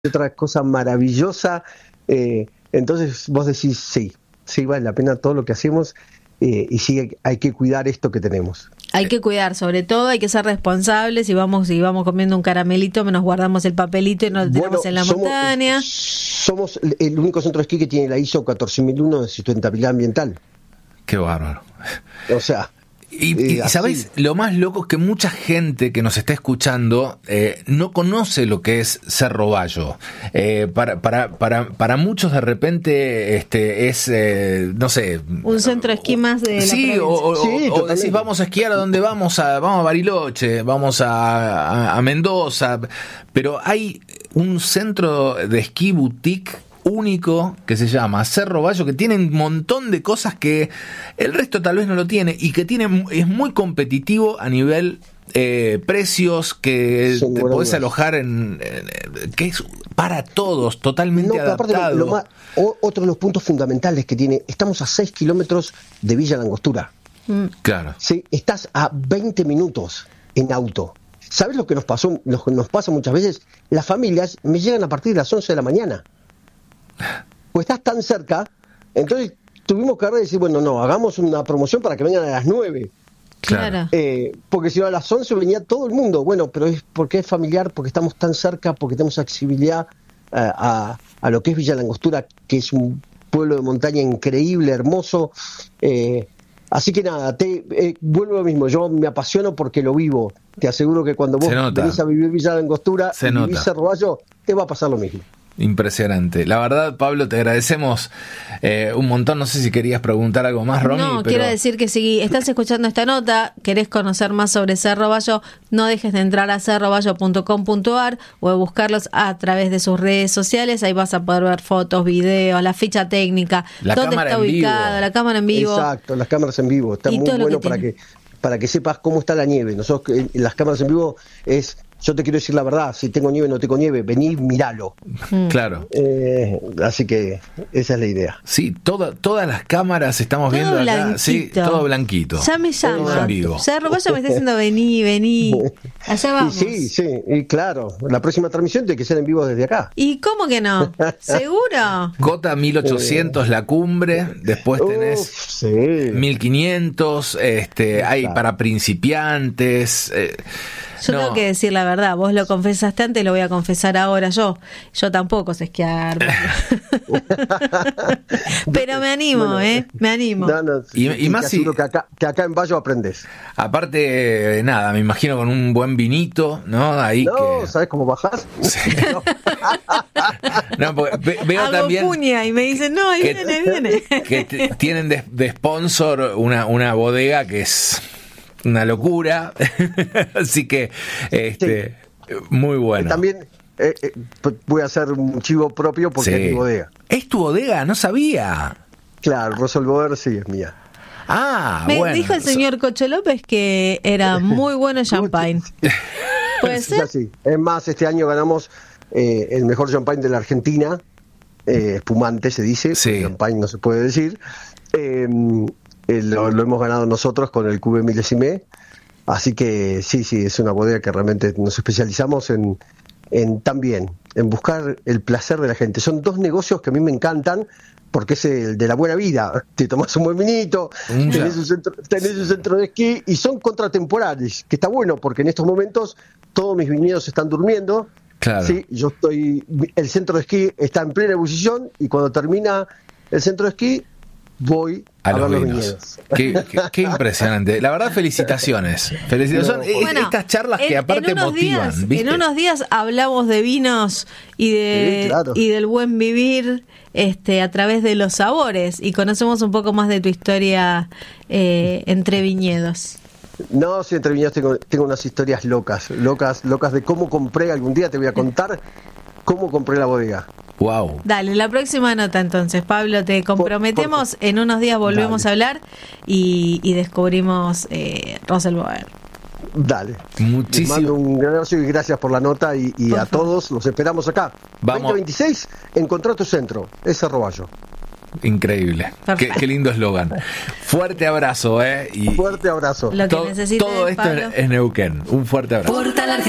otra cosa maravillosa. Entonces vos decís, sí, vale la pena todo lo que hacemos, y sí hay que cuidar esto que tenemos. Hay que cuidar, sobre todo hay que ser responsables. Si vamos comiendo un caramelito, nos guardamos el papelito y no lo tenemos en la montaña. Somos el único centro de esquí que tiene la ISO 14001 de sustentabilidad ambiental. Qué bárbaro. O sea, y ¿sabés? Lo más loco es que mucha gente que nos está escuchando no conoce lo que es Cerro Bayo. Para muchos de repente es, no sé... un centro de esquí más de la provincia. O decís, vamos a esquiar a donde vamos a Bariloche, vamos a Mendoza. Pero hay un centro de esquí boutique único que se llama Cerro Bayo, que tiene un montón de cosas que el resto tal vez no lo tiene, y que es muy competitivo a nivel precios, que te podés alojar que es para todos, totalmente adaptado. Otro de los puntos fundamentales que tiene, estamos a 6 kilómetros de Villa La Angostura. Claro. Sí, estás a 20 minutos en auto. ¿Sabes lo que nos pasó? Lo que nos pasa muchas veces, las familias me llegan a partir de las 11 de la mañana. Pues estás tan cerca, entonces tuvimos que decir, bueno, no, hagamos una promoción para que vengan a las 9. Claro. Porque si no, a las 11 venía todo el mundo. Bueno, pero es porque es familiar, porque estamos tan cerca, porque tenemos accesibilidad a lo que es Villa La Angostura, que es un pueblo de montaña increíble, hermoso. Así que nada, vuelvo a lo mismo, yo me apasiono porque lo vivo. Te aseguro que cuando vos venís a vivir Villa La Angostura y vivís Cerro Bayo, te va a pasar lo mismo. Impresionante. La verdad, Pablo, te agradecemos un montón. No sé si querías preguntar algo más, Romy. No, quiero decir que si estás escuchando esta nota, querés conocer más sobre Cerro Bayo, no dejes de entrar a cerrobayo.com.ar o de buscarlos a través de sus redes sociales. Ahí vas a poder ver fotos, videos, la ficha técnica, dónde está ubicada, la cámara en vivo. Exacto, las cámaras en vivo. Está muy bueno para que sepas cómo está la nieve. Nosotros, las cámaras en vivo es... Yo te quiero decir la verdad, si tengo nieve o no tengo nieve, vení, miralo. Claro. Así que esa es la idea. Sí, todas las cámaras estamos viendo acá. Sí, todo blanquito. Ya me llama. Cerro Bayo me está diciendo vení. Allá vamos. Sí, y claro, la próxima transmisión tiene que ser en vivo desde acá. ¿Y cómo que no? ¿Seguro? Cota 1800 la cumbre, después tenés 1500, hay para principiantes. Yo tengo que decir la verdad, vos lo confesaste antes, lo voy a confesar ahora yo tampoco sé esquiar. Pero me animo, me animo. No, y más si que acá en Bayo aprendés. Aparte, nada, me imagino con un buen vinito, ¿no? Ahí ¿sabés cómo bajás? Sí. No, veo hago también puña y me dicen, no, ahí viene. Que tienen de sponsor una bodega que es una locura. Así que muy bueno. También voy a hacer un chivo propio porque es mi bodega. ¿Es tu bodega? No sabía. Claro, Rosolboer sí es mía. Me dijo el señor Cocho López que era muy bueno champagne. ¿Puede ser? Sí. Es más, este año ganamos el mejor champagne de la Argentina. Espumante se dice, champagne no se puede decir. Lo hemos ganado nosotros con el Cube Milésime, así que sí, es una bodega que realmente nos especializamos en buscar el placer de la gente. Son dos negocios que a mí me encantan, porque es el de la buena vida. Te tomás un buen vinito, tenés un centro de esquí, y son contratemporales, que está bueno, porque en estos momentos todos mis viñedos están durmiendo. Claro. Sí, el centro de esquí está en plena ebullición, y cuando termina el centro de esquí voy a ver los viñedos. Qué impresionante. La verdad, felicitaciones. Son estas charlas que aparte motivan. ¿Viste? En unos días hablamos de vinos y del buen vivir a través de los sabores, y conocemos un poco más de tu historia entre viñedos. No, sí, entre viñedos tengo unas historias locas de cómo compré. Algún día te voy a contar cómo compré la bodega. Wow. Dale, la próxima nota entonces, Pablo, te comprometemos, en unos días volvemos a hablar y descubrimos Rosolboer. Dale. Muchísimo. Les mando un gran abrazo y gracias por la nota, y a todos los esperamos acá. Vamos. 2026, encontrá tu centro, es Cerro Bayo. Increíble. Qué lindo eslogan. Fuerte abrazo, Fuerte abrazo. Lo que necesite, todo esto Pablo. es Neuquén. Un fuerte abrazo.